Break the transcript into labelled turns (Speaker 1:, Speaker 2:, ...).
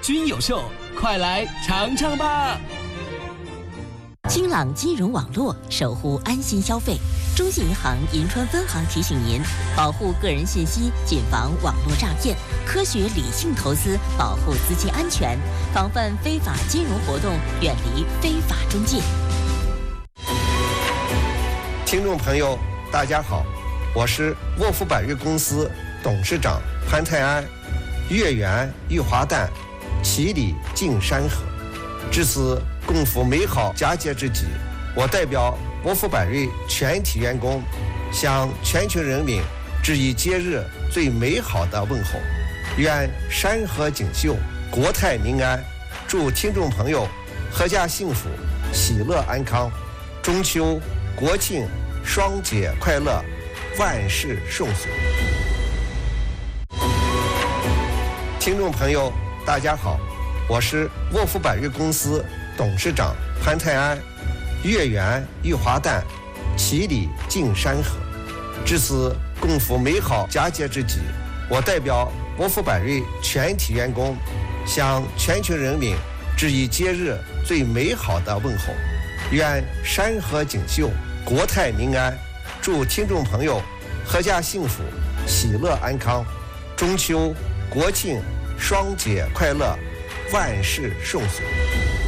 Speaker 1: 均有售，快来尝尝吧！
Speaker 2: 金朗金融网络守护安心消费，中信银行银川分行提醒您：保护个人信息，谨防网络诈骗，科学理性投资，保护资金安全，防范非法金融活动，远离非法中介。
Speaker 3: 听众朋友，大家好，我是沃福百瑞公司董事长潘泰安。月圆玉华诞，其理净山河。至此共赴美好佳节之际，我代表沃福百瑞全体员工，向全球人民致以节日最美好的问候。愿山河锦绣，国泰民安。祝听众朋友阖家幸福，喜乐安康。中秋、国庆双节快乐，万事顺遂。听众朋友，大家好，我是沃福百瑞公司董事长潘泰安。月圆玉华诞，其理净山河。至此共赴美好佳节之际，我代表沃福百瑞全体员工，向全球人民致以节日最美好的问候。愿山河锦绣，国泰民安。祝听众朋友阖家幸福，喜乐安康。中秋、国庆双节快乐，万事顺遂。